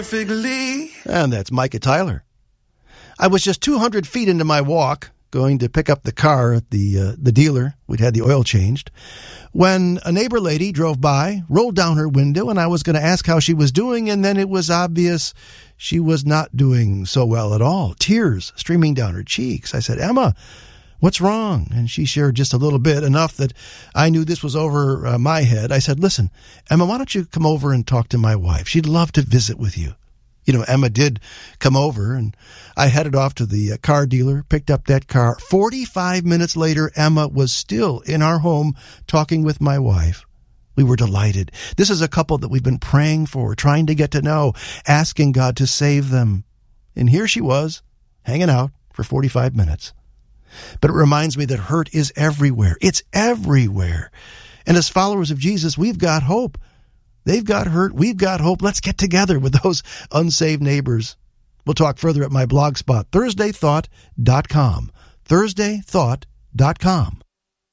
perfectly. And that's Micah Tyler. I was just 200 feet into my walk, going to pick up the car at the dealer. We'd had the oil changed, when a neighbor lady drove by, rolled down her window, and I was going to ask how she was doing, and then it was obvious she was not doing so well at all. Tears streaming down her cheeks. I said, "Emma, what's wrong?" And she shared just a little bit, enough that I knew this was over my head. I said, "Listen, Emma, why don't you come over and talk to my wife? She'd love to visit with you." You know, Emma did come over, and I headed off to the car dealer, picked up that car. 45 minutes later, Emma was still in our home talking with my wife. We were delighted. This is a couple that we've been praying for, trying to get to know, asking God to save them. And here she was, hanging out for 45 minutes. But it reminds me that hurt is everywhere. It's everywhere. And as followers of Jesus, we've got hope. They've got hurt. We've got hope. Let's get together with those unsaved neighbors. We'll talk further at my blog spot, ThursdayThought.com. ThursdayThought.com.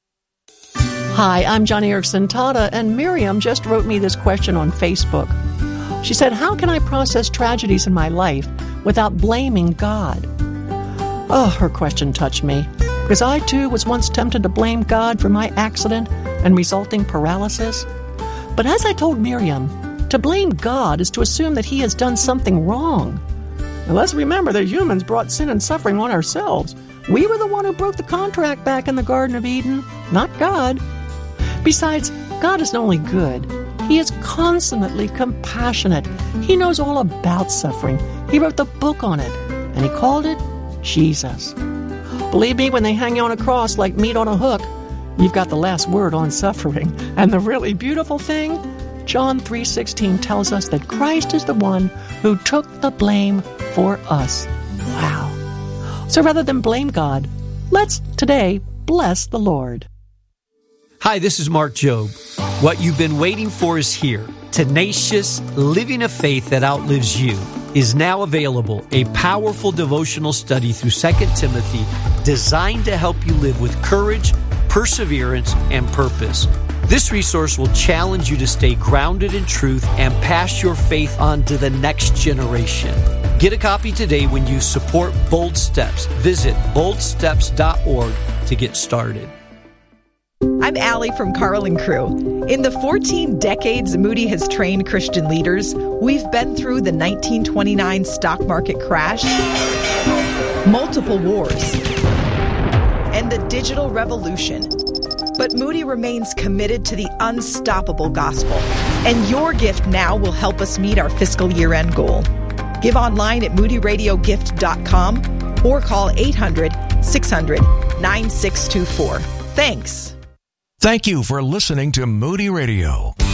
Hi, I'm Johnny Erickson Tata, and Miriam just wrote me this question on Facebook. She said, "How can I process tragedies in my life without blaming God?" Oh, her question touched me, because I too was once tempted to blame God for my accident and resulting paralysis. But as I told Miriam, to blame God is to assume that He has done something wrong. Now let's remember that humans brought sin and suffering on ourselves. We were the one who broke the contract back in the Garden of Eden, not God. Besides, God is not only good, He is consummately compassionate. He knows all about suffering. He wrote the book on it, and He called it Jesus. Believe me, when they hang you on a cross like meat on a hook, you've got the last word on suffering. And the really beautiful thing, John 3:16 tells us that Christ is the one who took the blame for us. Wow. So rather than blame God, let's today bless the Lord. Hi, this is Mark Jobe. What you've been waiting for is here. Tenacious, Living a Faith That Outlives You is now available. A powerful devotional study through 2 Timothy designed to help you live with courage, perseverance, and purpose. This resource will challenge you to stay grounded in truth and pass your faith on to the next generation. Get a copy today when you support Bold Steps. Visit boldsteps.org to get started. I'm Allie from Carl and Crew. In the 14 decades Moody has trained Christian leaders, we've been through the 1929 stock market crash, multiple wars, and the digital revolution. But Moody remains committed to the unstoppable gospel. And your gift now will help us meet our fiscal year-end goal. Give online at moodyradiogift.com or call 800-600-9624. Thanks. Thank you for listening to Moody Radio.